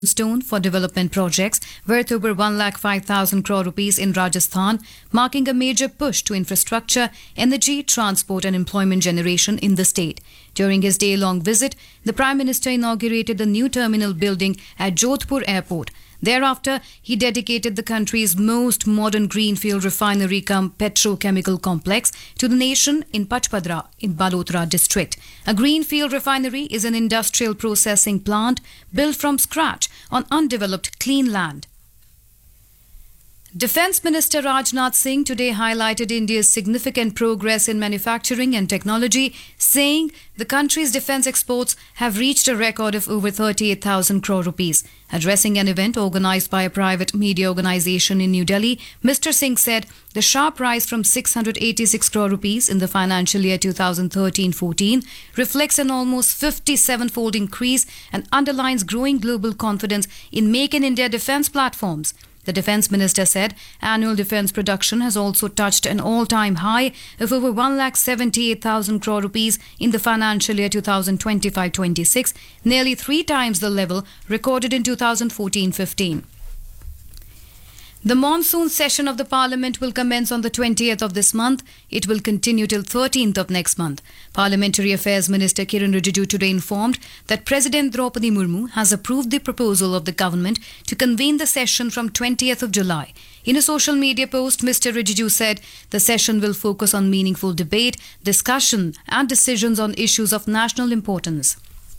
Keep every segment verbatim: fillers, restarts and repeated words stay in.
Stone for development projects worth over one lakh five thousand crore rupees in Rajasthan, marking a major push to infrastructure, energy, transport and employment generation in the state. During his day-long visit, the Prime Minister inaugurated the new terminal building at Jodhpur Airport. Thereafter, he dedicated the country's most modern greenfield refinery cum petrochemical complex to the nation in Pachpadra in Balotra district. A greenfield refinery is an industrial processing plant built from scratch on undeveloped clean land. Defence Minister Rajnath Singh today highlighted India's significant progress in manufacturing and technology, saying the country's defence exports have reached a record of over thirty-eight thousand crore rupees. Addressing an event organised by a private media organisation in New Delhi, Mister Singh said the sharp rise from six hundred eighty-six crore rupees in the financial year twenty thirteen fourteen reflects an almost fifty-seven-fold increase and underlines growing global confidence in Make in India defence platforms. The Defence Minister said annual defence production has also touched an all-time high of over one lakh seventy-eight thousand crore rupees in the financial year twenty twenty-five twenty-six, nearly three times the level recorded in twenty fourteen fifteen. The monsoon session of the Parliament will commence on the twentieth of this month. It will continue till thirteenth of next month. Parliamentary Affairs Minister Kiran Rijiju today informed that President Draupadi Murmu has approved the proposal of the government to convene the session from twentieth of July. In a social media post, Mister Rijiju said the session will focus on meaningful debate, discussion and decisions on issues of national importance.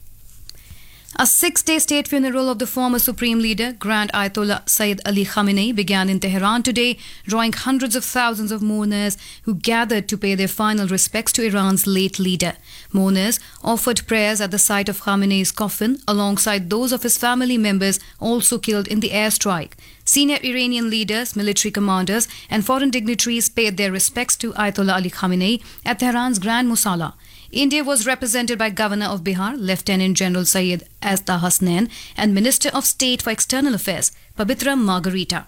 A six-day state funeral of the former Supreme Leader, Grand Ayatollah Sayyid Ali Khamenei, began in Tehran today, drawing hundreds of thousands of mourners who gathered to pay their final respects to Iran's late leader. Mourners offered prayers at the site of Khamenei's coffin, alongside those of his family members also killed in the airstrike. Senior Iranian leaders, military commanders and foreign dignitaries paid their respects to Ayatollah Ali Khamenei at Tehran's Grand Musalla. India was represented by Governor of Bihar, Lieutenant General Syed Azta Hasnain, and Minister of State for External Affairs, Pabitra Margarita.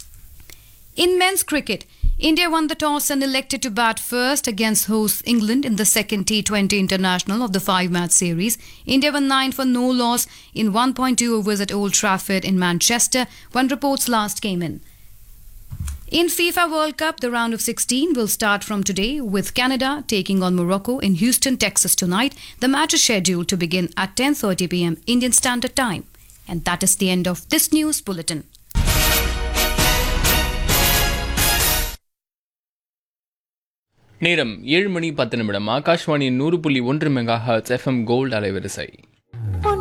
In men's cricket, India won the toss and elected to bat first against hosts England in the second T twenty international of the five-match series. India won nine for no loss in one point two overs at Old Trafford in Manchester when reports last came in. In FIFA World Cup, the round of sixteen will start from today with Canada taking on Morocco in Houston, Texas tonight. The match is scheduled to begin at ten thirty p m Indian Standard Time. And that is the end of this news bulletin. நேரம் ஏழு மணி பத்து நிமிடம் ஆகாஷ்வாணியின் நூறு புள்ளி ஒன்று mega hertz FM gold அலைவரிசை.